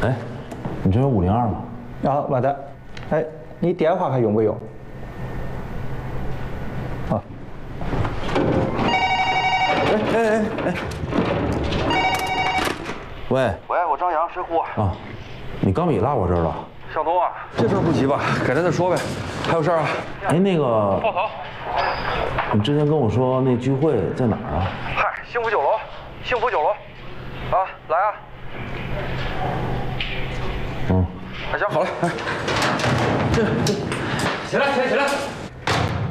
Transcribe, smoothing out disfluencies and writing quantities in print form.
哎，你这有502吗？ 啊，没得。哎，你电话还用不用？啊。 哎，喂， 我张扬，谁呼啊？ 啊，你钢笔落我这儿了。 向东啊，这事儿不急吧？改天再说呗。还有事儿啊？ 哎，那个， 报头。 你之前跟我说那聚会在哪儿啊？ 嗨，幸福酒楼，幸福酒楼。啊，来啊！ 嗯。 行，好嘞，哎，起来。